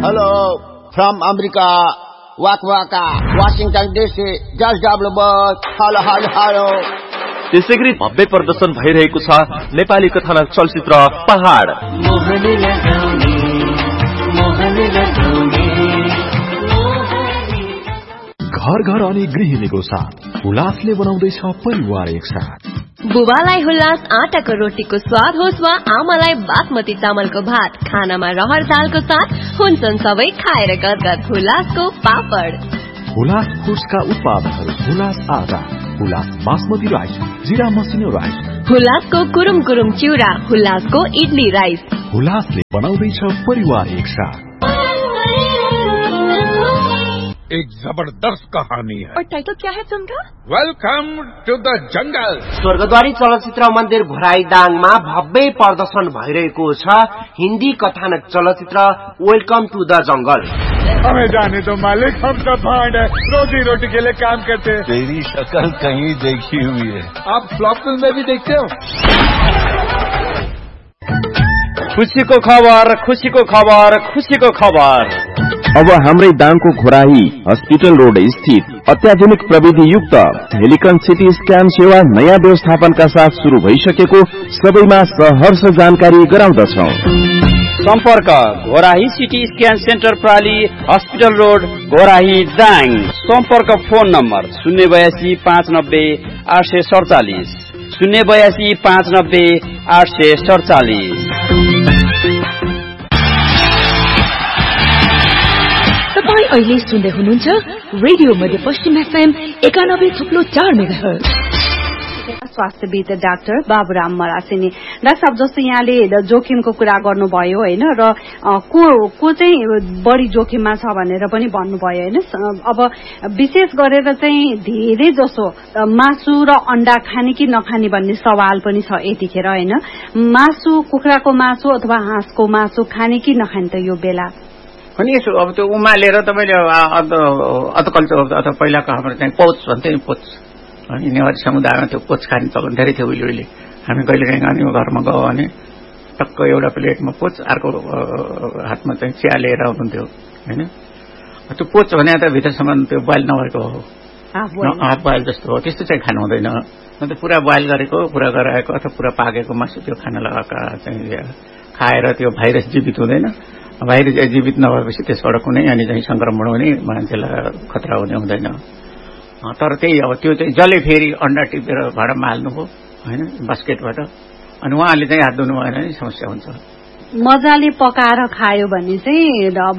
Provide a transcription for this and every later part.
Hello, from America, Waka, Washington DC, George W. Bush, hello. त्यसैगरी भव्य प्रदर्शन भइरहेको छ नेपाली कथानक चलचित्र पहाड। घर घर अनि गृहिणीको साथ हुलासले बनाउँदैछ परिवार एक साथ। बुबालाई हुल्लास आटाको रोटीको स्वाद होस् वा आमालाई बासमती चामलको भात, खानामा रहर दालको साथ हुन्छन् सबै खाएर गदगद हुल्लासको पापड। हुलास फुड्सका उत्पादनहरू हुलास आटा, हुलास बासमती राइस, जिरा मसिनो राइस, हुल्लासको कुरुम कुरुम चिउरा, हुल्लासको इडली राइस। हुलासले बनाउँदैछ परिवार एक साथ। एक जबरदस्त कहानी है। और टाइटल क्या है फिल्म का? Welcome two the jungle. Swargadwari चलचित्र मन्दिर भराईदाङमा भव्य प्रदर्शन भइरहेको छ हिन्दी कथानक चलचित्र वेलकम टू द जंगल। हमें जाने दो मालिक, हम सब भांड है, रोजी रोटी के लिए काम करते हैं। तेरी शक्ल कहीं देखी हुई है। आप फ्लॉप फिल्म में भी देखते हो? खुसीको खबर, खुसीको खबर, खुसीको खबर। अब हाम्रै दाङको घोराही हस्पिटल रोड स्थित अत्याधुनिक प्रविधि युक्त हेलिकन सिटी स्क्यान सेवा नयाँ व्यवस्थापनका साथ शुरू भइसकेको सबैमा सहर्ष जानकारी गराउँदछौ। सम्पर्क Ghorahi CT scan centre प्राली hospital road Ghorahi Dang. सम्पर्क फोन नम्बर 082 590 847 082 590 847। तपाईं अहिले सुन्दै हुनुहुन्छ रेडियो मध्य पश्चिम FM 91.4 megahertz. स्वास्थ्यविद doctor Baburam Marasini. Doctor साहब, जस्तो यहाँले जोखिमको कुरा गर्नुभयो होइन, र को चाहिँ बढी जोखिममा छ भनेर पनि भन्नुभयो होइन। अब विशेष गरेर चाहिँ धेरै जसो मासु र अण्डा खाने कि नखाने भन्ने सवाल पनि छ यतिखेर होइन। मासु, कुखुराको मासु अथवा हाँसको मासु खाने कि नखाने त यो बेला अनि यसो अब त्यो उमालेर तपाईँले अधकल्चर अथवा पहिलाको हाम्रो चाहिँ पोच भन्थ्यो नि, पोच अनि नेवारी समुदायमा त्यो पोच खाने चलन धेरै थियो उहिले। हामी कहिले काहीँ अनि घरमा गयो भने टक्क एउटा प्लेटमा पोच, अर्को हातमा चाहिँ चिया लिएर आउनुहुन्थ्यो होइन। त्यो पोच भने त भित्रसम्म त्यो बोइल नभएको हो, हाफ बोइल जस्तो हो, त्यस्तो चाहिँ खानु हुँदैन। अन्त पुरा बोइल गरेको, पुरा गराएको अथवा पुरा पाकेको मासु त्यो खान लगाएका चाहिँ खाएर त्यो भाइरस जीवित हुँदैन। भाइरस जीवित नभएपछि त्यसबाट कुनै अनि चाहिँ संक्रमण हुने, मान्छेलाई खतरा हुने हुँदैन। तर त्यही अब त्यो चाहिँ जसले फेरि अन्डा टिपेर भाँडामा हाल्नुभयो होइन बास्केटबाट, अनि उहाँले चाहिँ हात धुनु भएन भने समस्या हुन्छ। मजाले पकाएर खायो भने चाहिँ अब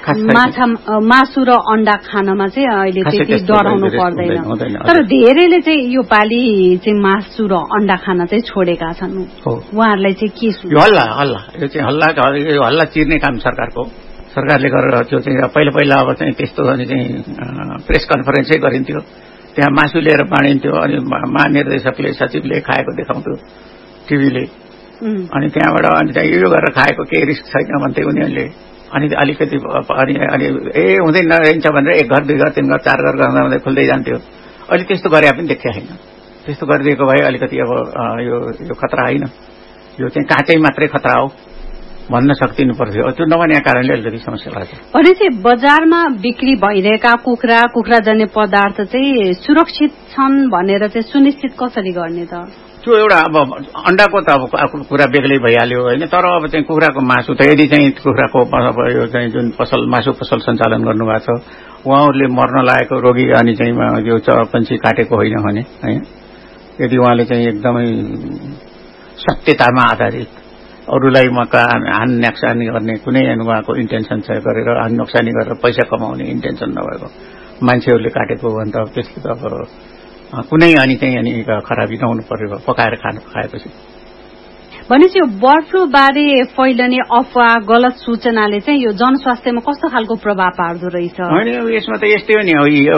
मासु र अण्डा खानमा चाहिँ अहिले त्यति डराउनु पर्दैन। तर धेरैले चाहिँ यो पालि चाहिँ मासु र अण्डा खान चाहिँ छोडेका छन्। उहाँहरूलाई चाहिँ के हल्ला यो चाहिँ हल्ला चिर्ने काम सरकारले गरेर त्यो चाहिँ पहिला अब चाहिँ त्यस्तो अनि चाहिँ प्रेस कन्फरेन्सै गरिन्थ्यो, त्यहाँ मासु लिएर बाँडिन्थ्यो, अनि महानिर्देशकले सचिवले खाएको देखाउँथ्यो टिभीले, अनि त्यहाँबाट अनि चाहिँ यो गरेर खाएको केही रिस्क छैन भन्थे उनीहरूले। अनि अलिकति अनि हुँदैन रहन्छ भनेर 1 घर 2 घर 3 घर 4 घर गर्दा खुल्दै जान्थ्यो। अहिले त्यस्तो गरे पनि देख्या छैन। त्यस्तो गरिदिएको भए अलिकति अब यो खतरा होइन, यो चाहिँ काँचै मात्रै खतरा हो भन्न सक्दिनु पर्थ्यो। त्यो नभने कारणले अलिकति समस्या भएको छ। भनेपछि बजारमा बिक्री भइरहेका कुखुराजन्य पदार्थ चाहिँ सुरक्षित छन् भनेर चाहिँ सुनिश्चित कसरी गर्ने त? त्यो एउटा अब अण्डाको त अब कुरा बेग्लै भइहाल्यो होइन। तर अब चाहिँ कुखुराको मासु त यदि चाहिँ कुखुराको यो चाहिँ जुन मासु पसल सञ्चालन गर्नुभएको छ उहाँहरूले मर्न लागेको रोगी अनि चाहिँ यो चरपन्ची काटेको होइन भने होइन, यदि उहाँले चाहिँ एकदमै सत्यतामा आधारित अरूलाई हानि नोक्सानी गर्ने कुनै उहाँको इन्टेन्सन छ गरेर हानि नोक्सानी गरेर पैसा कमाउने इन्टेन्सन नभएको मान्छेहरूले काटेको हो भने त त्यसले त अब कुनै अनि चाहिँ अनि खराबी नहुनु पर्यो पकाएर खाएपछि। भनेपछि यो बर्ड फ्लू बारे फैलने अफवाह गलत सूचनाले चाहिँ यो जनस्वास्थ्यमा कस्तो खालको प्रभाव पार्दो रहेछ? होइन यसमा त यस्तै हो नि,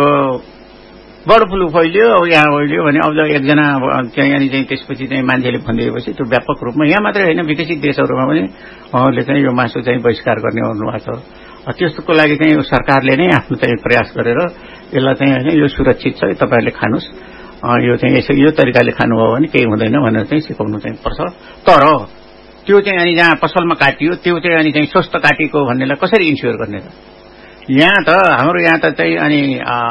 बर्ड फ्लू फैलियो अब यहाँ फैलियो भने अब एकजना चाहिँ अनि चाहिँ त्यसपछि चाहिँ मान्छेले भनिदिएपछि त्यो व्यापक रूपमा यहाँ मात्रै होइन विकसित देशहरूमा पनि उहाँहरूले चाहिँ यो मासु चाहिँ बहिष्कार गर्ने हुनुभएको छ। त्यसको लागि चाहिँ सरकारले नै आफ्नो चाहिँ प्रयास गरेर यसलाई चाहिँ होइन यो सुरक्षित छ तपाईँहरूले खानुहोस्, यो चाहिँ यो तरिकाले खानुभयो भने केही हुँदैन भनेर चाहिँ सिकाउनु चाहिँ पर्छ। तर त्यो चाहिँ अनि जहाँ पसलमा काटियो त्यो चाहिँ अनि चाहिँ स्वस्थ काटिएको भन्नेलाई कसरी इन्स्योर गर्ने त? यहाँ त हाम्रो यहाँ त चाहिँ अनि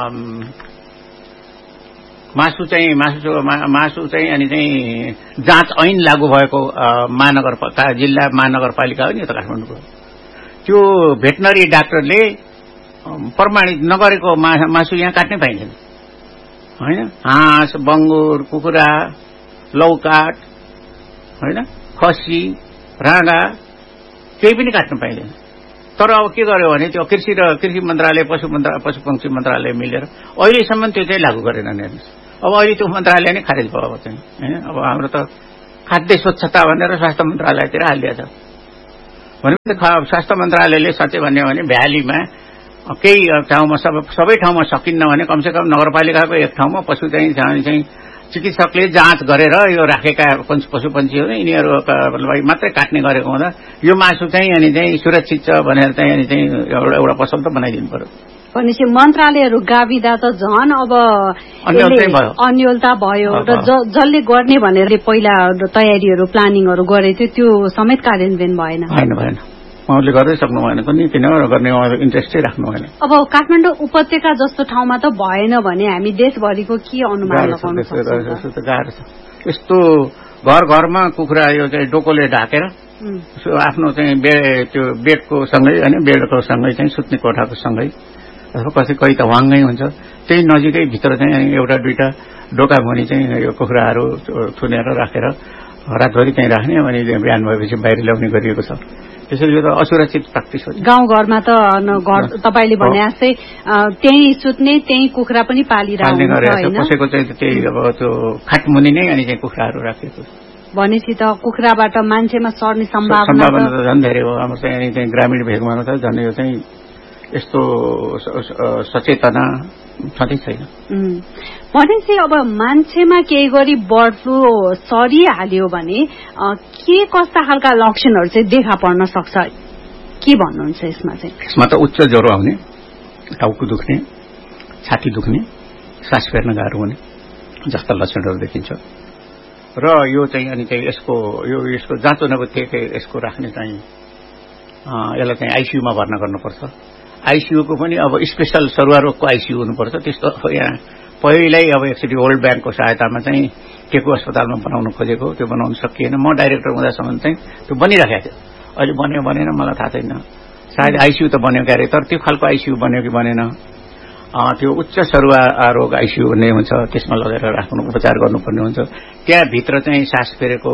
मासु चाहिँ अनि चाहिँ जाँच ऐन लागू भएको जिल्ला महानगरपालिका हो नि त काठमाडौँको। त्यो भेटनरी डाक्टरले प्रमाणित नगरेको मासु यहाँ काट्नै पाइँदैन होइन। हाँस, बङ्गुर, कुखुरा, लौकाट होइन, खसी, राँगा केही पनि काट्न पाइँदैन। तर अब के गर्यो भने त्यो कृषि मन्त्रालय पशुपक्षी मन्त्रालय मिलेर अहिलेसम्म त्यो चाहिँ लागू गरेन हेर्नुहोस्। अब अहिले त्यो मन्त्रालय नै खारेज भयो अब चाहिँ होइन। अब हाम्रो त खाद्य स्वच्छता भनेर स्वास्थ्य मन्त्रालयतिर हालिदिएछ। भनेपछि स्वास्थ्य मन्त्रालयले साँच्चै भन्यो भने भ्यालीमा केही ठाउँमा सबै ठाउँमा सकिन्न भने कमसेकम नगरपालिकाको एक ठाउँमा पशु चाहिँ चिकित्सकले जाँच गरेर यो राखेका पशुपन्छीहरू यिनीहरू मात्रै काट्ने गरेको हुँदा यो मासु चाहिँ अनि चाहिँ सुरक्षित छ भनेर चाहिँ अनि चाहिँ एउटा पसल त बनाइदिनु पर्यो। भनेपछि मन्त्रालयहरू गाविदा त झन अब अन्यलता भयो र जसले गर्ने भनेर पहिला तयारीहरू प्लानिङहरू गरेको थियो त्यो समेत कार्यान्वयन भएन। उहाँले गर्दै सक्नु भएन पनि, किन गर्ने इन्ट्रेस्टै राख्नु भएन। अब काठमाडौँ उपत्यका जस्तो ठाउँमा त भएन भने हामी देशभरिको के अनुमान लगाउन सक्छौँ? गाह्रो छ। यस्तो घर घरमा कुखुरा यो चाहिँ डोकोले ढाकेर आफ्नो चाहिँ त्यो बेडको सँगै होइन, बेडको सँगै चाहिँ सुत्ने कोठाको सँगै अथवा कोही त वाङ्गै हुन्छ त्यही नजिकै भित्र चाहिँ एउटा दुईटा डोका मुनि चाहिँ यो कुखुराहरू थुनेर राखेर रातभरि त्यहीँ राख्ने अनि बिहान भएपछि बाहिर ल्याउने गरिएको छ। त्यसैले यो त असुरक्षित प्र्याक्टिस हो। गाउँघरमा त तपाईँले भने जस्तै त्यही सुत्ने त्यही कुखुरा पनि पालिरहेको कसैको चाहिँ त्यही अब त्यो खाटमुनि नै अनि चाहिँ कुखुराहरू राखेको भनेपछि त कुखुराबाट मान्छेमा सर्ने सम्भावना त झन् धेरै हो। हाम्रो चाहिँ अनि चाहिँ ग्रामीण भेगमा त झन् यो चाहिँ यस्तो सचेतना छँदै छैन। भनेपछि अब मान्छेमा केही गरी बर्ड फ्लू सरिहाल्यो भने के कस्ता खालका लक्षणहरू चाहिँ देखा पर्न सक्छ, के भन्नुहुन्छ यसमा चाहिँ? यसमा त उच्च ज्वरो आउने, टाउको दुख्ने, छाती दुख्ने, सास फेर्न गाह्रो हुने जस्ता लक्षणहरू देखिन्छ। र यो चाहिँ अनि चाहिँ यसको जाँचो नगरेको यसको राख्ने चाहिँ यसलाई चाहिँ आइसियूमा भर्ना गर्नुपर्छ। आइसियूको पनि अब स्पेशल सरुवा रोगको आइसियू हुनुपर्छ। त्यस्तो यहाँ पहिल्यै अब एकचोटि वर्ल्ड ब्याङ्कको सहायतामा चाहिँ टेकु अस्पतालमा बनाउनु खोजेको, त्यो बनाउन सकिएन। म डाइरेक्टर हुँदासम्म चाहिँ त्यो बनिराखेको थियो। अहिले बन्यो बनेन मलाई थाहा छैन, सायद आइसियू त बन्यो क्यारे, तर त्यो खालको आइसियू बन्यो कि बनेन। त्यो उच्च सरुवा रोग आइसियू नै हुन्छ, त्यसमा लगेर राख्नु उपचार गर्नुपर्ने हुन्छ। त्यहाँभित्र चाहिँ सास फेरेको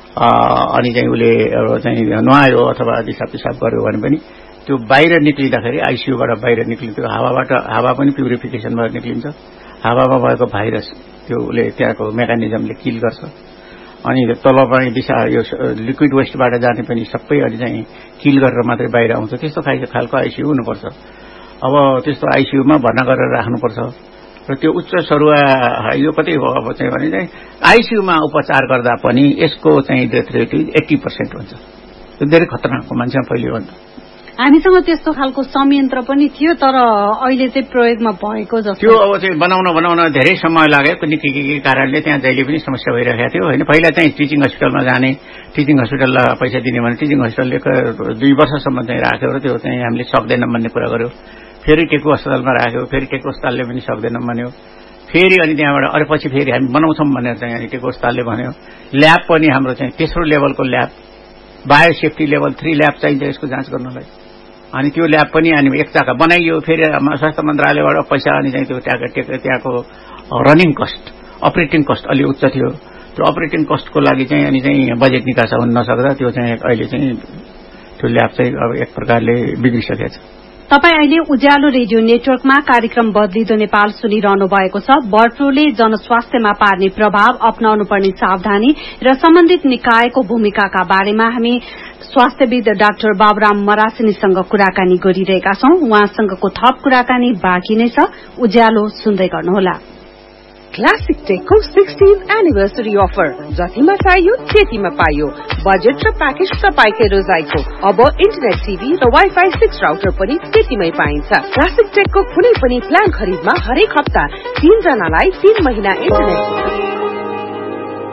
अनि चाहिँ उसले चाहिँ नुहायो अथवा दिसा पिसाब गर्यो भने पनि त्यो बाहिर निक्लिँदाखेरि आइसियूबाट बाहिर निक्लिन्छ, हावा पनि प्युरिफिकेसन भएर निक्लिन्छ। हावामा भएको भाइरस त्यो उसले त्यहाँको मेकानिजमले किल गर्छ। अनि तल पनि दिशा यो लिक्विड वेस्टबाट जाने पनि सबै अनि चाहिँ किल गरेर मात्रै बाहिर आउँछ। त्यस्तो खालको आइसियू हुनुपर्छ। अब त्यस्तो आइसियूमा भर्ना गरेर राख्नुपर्छ। र त्यो उच्च सरुवा यो कति हो अब चाहिँ भने चाहिँ आइसियूमा उपचार गर्दा पनि यसको चाहिँ डेथ रेट 80% हुन्छ। त्यो धेरै खतरनाक हो मान्छेमा फैलियो भने। हामीसँग त्यस्तो खालको संयन्त्र पनि थियो, तर अहिले चाहिँ प्रयोगमा भएको जस्तो त्यो अब चाहिँ बनाउन धेरै समय लाग्यो। कुनै के कारणले त्यहाँ जहिले पनि समस्या भइरहेको थियो होइन। पहिला चाहिँ टिचिङ हस्पिटलमा जाने, टिचिङ हस्पिटललाई पैसा दिने भने टिचिङ हस्पिटलले 2 वर्षसम्म चाहिँ राख्यो र त्यो चाहिँ हामीले सक्दैन भन्ने कुरा गर्यो। फेरि टेकु अस्पतालमा राख्यो, फेरि टेकु अस्पतालले पनि सक्दैन भन्यो। फेरि अनि त्यहाँबाट अरे पछि फेरि हामी बनाउँछौँ भनेर चाहिँ अनि टेकु अस्पतालले भन्यो। ल्याब पनि हाम्रो चाहिँ तेस्रो लेभलको ल्याब, बायोसेफ्टी लेभल 3 ल्याब चाहिन्छ यसको जाँच गर्नलाई। अनि त्यो ल्याब पनि अनि एक जग्गा बनाइयो। फेरि स्वास्थ्य मन्त्रालयबाट पैसा अनि चाहिँ त्यो त्यहाँको रनिङ कस्ट, अपरेटिङ कस्ट अलि उच्च थियो। त्यो अपरेटिङ कस्टको लागि चाहिँ अनि चाहिँ बजेट निकासा हुन नसक्दा त्यो चाहिँ अहिले चाहिँ त्यो ल्याब चाहिँ अब एक प्रकारले बिग्रिसकेको छ। तपाईँ अहिले उज्यालो रेडियो नेटवर्कमा कार्यक्रम बदलिदो नेपाल सुनिरहनु भएको छ। बर्ड फ्लूले जनस्वास्थ्यमा पार्ने प्रभाव, अपनाउनु पर्ने सावधानी र सम्बन्धित निकायको भूमिकाका बारेमा हामी स्वास्थ्यविद डाक्टर बाबुराम मरासिनीसँग कुराकानी गरिरहेका छौं। उहाँसँगको थप कुराकानी बाँकी नै छ। उज्यालो सुन्दै गर्नुहोला। क्लासिक टेकको 16th एनिभर्सरी अफर, जतिमा चाहियो त्यतिमा पाइयो। बजेट र प्याकेज तपाईकै रोजाइको। अब इन्टरनेट टिभी र वाइफाई 6 राउटर पनि त्यतिमै पाइन्छ। क्लासिक टेकको कुनै पनि प्लान खरिदमा हरेक हप्ता 3 जनालाई 3 महिना इन्टरनेट।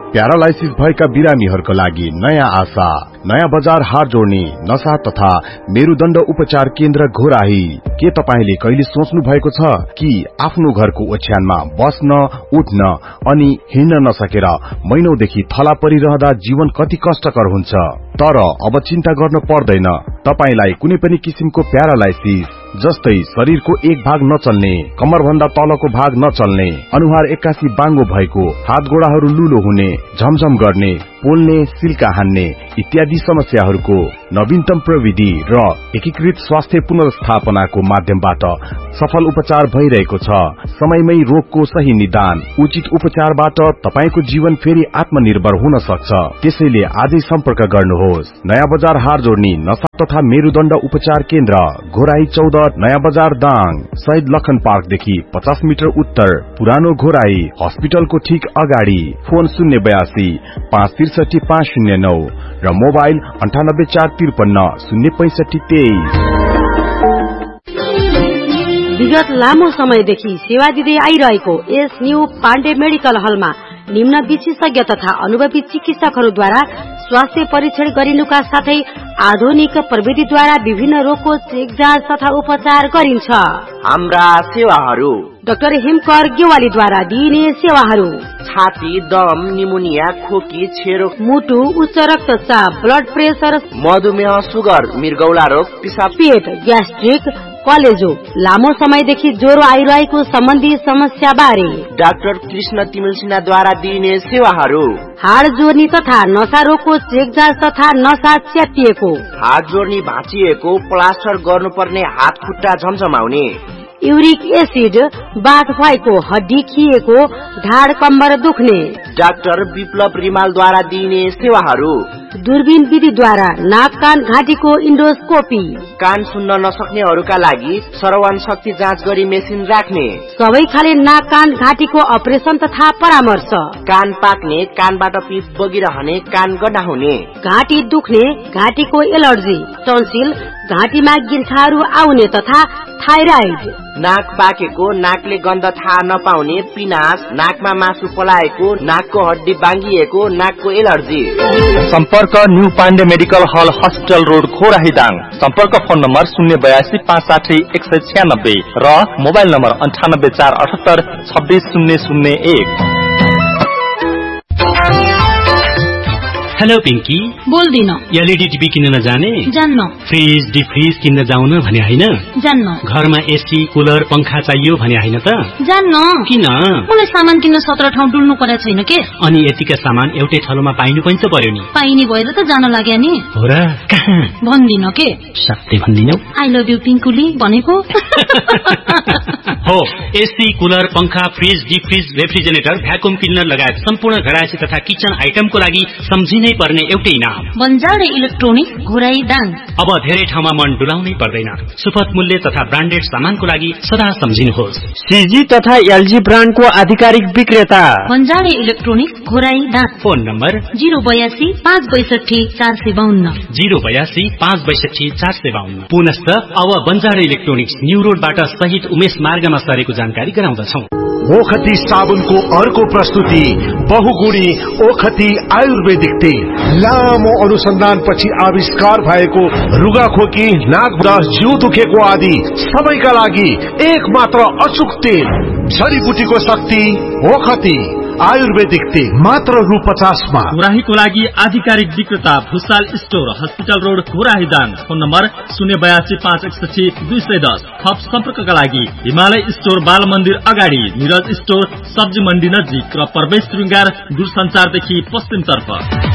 प्यारालाइसिस भएका बिरामीहरूका लागि नयाँ आशा, नयाँ बजार हार जोड्ने नशा तथा मेरुदण्ड उपचार केन्द्र घोराही। के तपाईले कहिले सोच्नु भएको छ कि आफ्नो घरको ओछ्यानमा बस्न, उठ्न अनि हिँड्न नसकेर महिनौदेखि थला परिरहँदा जीवन कति कष्टकर हुन्छ? तर अब चिन्ता गर्न पर्दैन। तपाईलाई कुनै पनि किसिमको प्यारालाइसिस जस्तै शरीरको एक भाग नचल्ने, कमर भन्दा तलको भाग नचल्ने, अनुहार एक्कासी बाङ्गो भएको, हात गोडाहरू लुलो हुने, झमझम गर्ने, पोल्ने, सिल्का हान्ने इत्यादि समस्याहरूको नवीनतम प्रविधि र एकीकृत स्वास्थ्य पुनर्स्थापनाको माध्यमबाट सफल उपचार भइरहेको छ। समयमै रोगको सही निदान, उचित उपचारबाट तपाईको जीवन फेरि आत्मनिर्भर हुन सक्छ। त्यसैले आजै सम्पर्क गर्नुहोस्। नयाँ बजार हार जोड्ने नशा तथा मेरुदण्ड उपचार केन्द्र घोराही 14 नयाँ बजार दाङ, शहीद लखन पार्कदेखि 50 मिटर उत्तर, पुरानो घोराही हस्पिटलको ठीक अगाडि। फोन 082 563 509 र मोबाइल 98 453 065 23। विगत लामो समयदेखि सेवा दिँदै आइरहेको एस न्यू पाण्डे मेडिकल हलमा निम्न विशेषज्ञ तथा अनुभवी चिकित्सकहरूद्वारा स्वास्थ्य परीक्षण गरिनुका साथै आधुनिक प्रविधिद्वारा विभिन्न रोगको चेक जाँच तथा उपचार गरिन्छ। हाम्रा सेवाहरू: डाक्टर हिमकर गेवालीद्वारा दिइने सेवाहरू: छाती, दम, निमोनिया, खोकी, छेरो, मुटु, उच्च रक्तचाप, ब्लड प्रेसर, मधुमेह, सुगर, मृगौला रोग, पिसाब, पेट, ग्यास्ट्रिक, कलेजो, लामो समयदेखि ज्वरो आइरहेको सम्बन्धी समस्या बारे डाक्टर कृष्ण तिमिल सिन्हाद्वारा दिइने सेवाहरू: हाड जोड्ने तथा नशा रोगको चेक जाँच तथा नशा च्यातिएको, हाड जोड्ने भाँचिएको, प्लास्टर गर्नुपर्ने हात खुट्टा झमझमाउने, युरिक एसिड, बाथ भएको, हड्डी खिएको, ढाड कम्बर दुख्ने, डाक्टर विप्लव रिमालद्वारा दिइने सेवाहरू: दूरबीन विधिद्वारा नाक कान घाँटीको इन्डोस्कोपी, कान सुन्न नसक्नेहरूका लागि श्रवण शक्ति जाँच गरी मेसिन राख्ने, सबै खाले नाक कान घाँटीको अपरेसन तथा परामर्श, कान पाक्ने, कानबाट पिप बगिरहने, कान गड्डा हुने, घाँटी दुख्ने, घाँटीको एलर्जी, टन्सिल, घाँटीमा गिर्खाहरू आउने तथा थाइराइड, नाक पाकेको, नाकले गन्ध थाहा नपाउने, पिनास, नाकमा मासु पलाएको, नाकको हड्डी बाङ्गिएको, नाकको एलर्जी। सम्पर्क न्यू पाण्डे मेडिकल हल हस्पिटल रोड घोराही दाङ। सम्पर्क फोन नम्बर 082 560 196 र mobile number 98 478 26 001। Hello Pinky, बोल्दिन। LED TV किन्न नजाने? जान्न। फ्रिज डिफ्रिज किन्न जाउन भने हैन? जान्न। घरमा एसी कुलर पंखा चाहियो भने हैन त? जान्न। किन? मलाई सामान किन्न 17 ठाउँ डुल्नु परेको छैन के? अनि यतिका सामान एउटै ठाउँमा पाइनु पनि त पर्यो नि। पाइने भएर त जान लाग्या नि। हो र? कहाँ? भन्दिन के? सत्य भन्दिनौ? आई लभ यु पिंकुली भनेको। हो, एसी कुलर पंखा फ्रिज डिफ्रिज रेफ्रिजरेटर भ्याकुम क्लिनर लगायत सम्पूर्ण घरायसी तथा किचन आइटमको लागि सम्झिनै पर्ने एउटै नाम बन्जारे इलेक्ट्रोनिक घोराही दाङ। अब धेरै ठाउँमा मन डुलाउनै पर्दैन। सुपथ मूल्य तथा ब्रान्डेड सामानको लागि सदा सम्झिनुहोस्। सीजी तथा एलजी ब्रान्डको आधिकारिक विक्रेता बन्जारे electronic Ghorahi Dang. Phone number 082 562 452 082 562 452। पुनश्च अब बन्जारे इलेक्ट्रोनिक्स न्यू रोडबाट शहीद उमेश मार्गमा सरेको जानकारी गराउँदछौ। ओखती साबुनको अर्को प्रस्तुति बहुगुणी ओखती आयुर्वेदिक तेल। लामो अनुसन्धानपछि आविष्कार भएको रुगाखोकी, नाक जिउ दुखेको आदि सबैका लागि एक मात्र अचूक तेल। जडीबुटीको शक्ति ओखती आयुर्वेदिक तेल मात्र रु 50 मा। घोराहीको लागि आधिकारिक विक्रेता Bhusal store hospital road Ghorahi Dang. Phone number 082 561 210। थप सम्पर्कका लागि हिमालय स्टोर बाल मन्दिर अगाडि, निरज स्टोर सब्जी मण्डी नजिक र प्रवेश श्रृंगार दूरसञ्चारदेखि पश्चिम तर्फ।